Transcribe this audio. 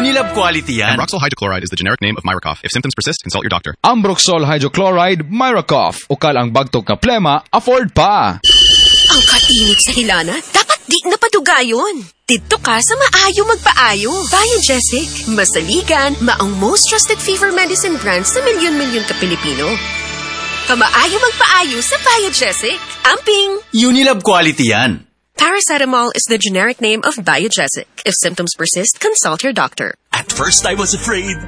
Unilab quality yan. Ambroxol hydrochloride is the generic name of Myracoff. If symptoms persist, consult your doctor. Ambroxol hydrochloride, Myracoff. Ukal ang bagtok na plema, afford pa. Ang kainit sa hilana, dapat di napaduga yun. Dito ka sa maayo magpaayo. Biogesic. Masaligan, maong most trusted fever medicine brand sa milyon-milyon ka Pilipino. Kamaayo magpaayo sa Biogesic. Amping! Unilab quality yan. Paracetamol is the generic name of Biogesic. If symptoms persist, consult your doctor. At first I was afraid,